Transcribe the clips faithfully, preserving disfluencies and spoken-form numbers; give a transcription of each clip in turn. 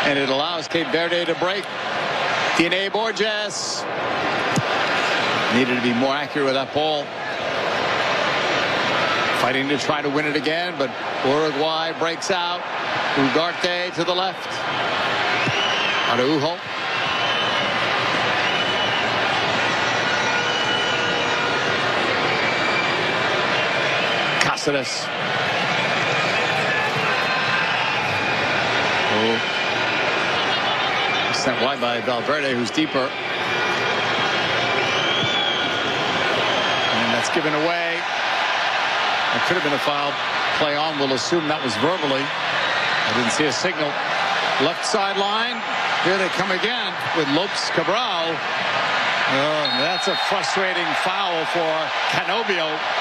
And it allows Cape Verde to break. Dine Borges needed to be more accurate with that ball. Fighting to try to win it again, but Uruguay breaks out. Ugarte to the left. Araujo. Cáceres. Oh. Sent wide by Valverde, who's deeper. And that's given away. It could have been a foul. Play on. We'll assume that was verbally. I didn't see a signal. Left sideline. Here they come again with Lopes Cabral. Oh, that's a frustrating foul for Canobio.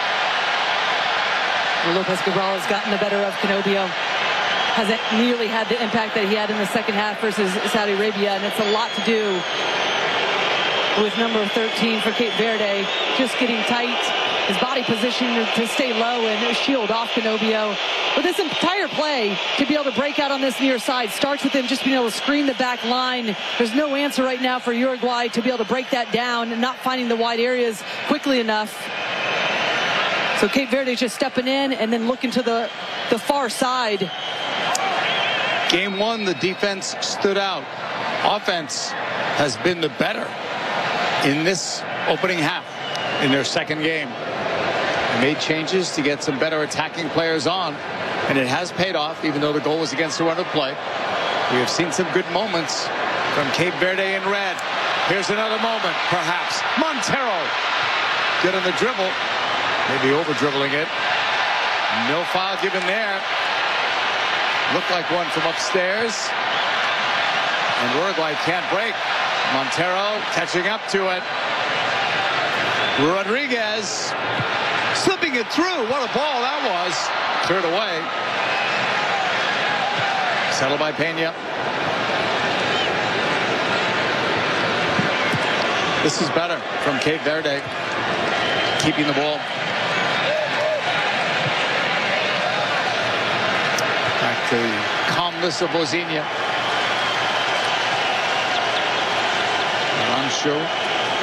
Lopes Cabral has gotten the better of Canobio. Hasn't nearly had the impact that he had in the second half versus Saudi Arabia, and it's a lot to do with number thirteen for Cape Verde. Just getting tight. His body position to stay low and shield off Canobio. But this entire play, to be able to break out on this near side, starts with him just being able to screen the back line. There's no answer right now for Uruguay to be able to break that down and not finding the wide areas quickly enough. So Cape Verde just stepping in and then looking to the, the far side. Game one, the defense stood out. Offense has been the better in this opening half in their second game. They made changes to get some better attacking players on, and it has paid off, even though the goal was against the run of play. We have seen some good moments from Cape Verde in red. Here's another moment, perhaps. Montero, good on the dribble, maybe over dribbling it. No foul given there. Looked like one from upstairs, and Uruguay can't break. Montero catching up to it. Rodriguez slipping it through. What a ball that was. Cleared away. Settled by Pena. This is better from Cape Verde. Keeping the ball. Back to the calmness of Bozinha. Unsure.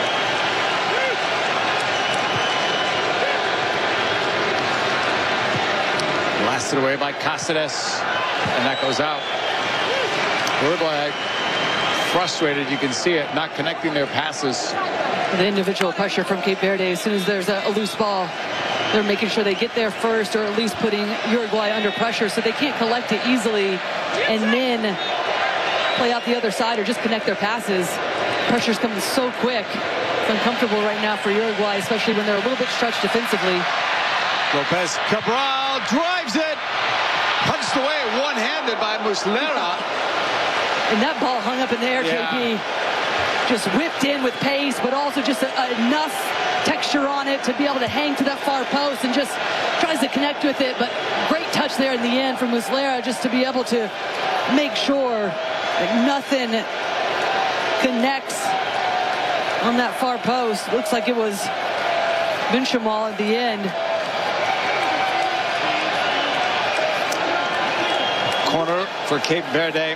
Blasted away by Cáceres, and that goes out. Uruguay frustrated, you can see it, not connecting their passes. The individual pressure from Cape Verde, as soon as there's a, a loose ball, they're making sure they get there first, or at least putting Uruguay under pressure so they can't collect it easily and then play out the other side or just connect their passes. Pressure's coming so quick. It's uncomfortable right now for Uruguay, especially when they're a little bit stretched defensively. Lopes Cabral drives it, punched away one-handed by Muslera. And that ball hung up in the air, yeah. J P. Just whipped in with pace, but also just a, a enough texture on it to be able to hang to that far post, and just tries to connect with it. But great touch there in the end from Muslera, just to be able to make sure that nothing connects on that far post. Looks like it was Benchamal at the end. Corner for Cape Verde.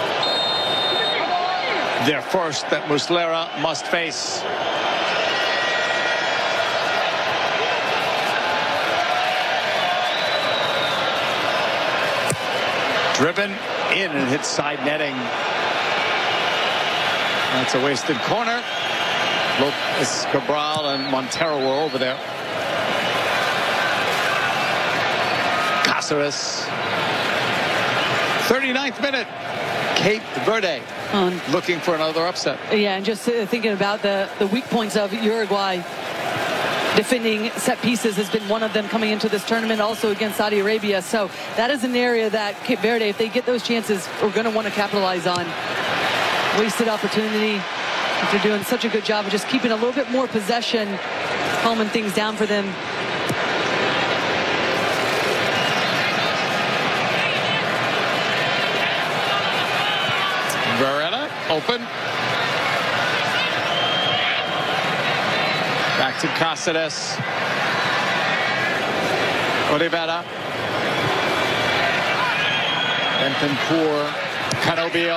Their first that Muslera must face. Driven in and hits side netting. That's a wasted corner. Lopes Cabral and Montero were over there. Cáceres. thirty-ninth minute. Cape Verde Um, looking for another upset. Yeah, and just uh, thinking about the, the weak points of Uruguay. Defending set pieces has been one of them coming into this tournament, also against Saudi Arabia. So that is an area that Cape Verde, if they get those chances, are going to want to capitalize on. Wasted opportunity after doing such a good job of just keeping a little bit more possession, calming things down for them. Varela open. Back to Cáceres. Oliveira. Bentancur. Canobio.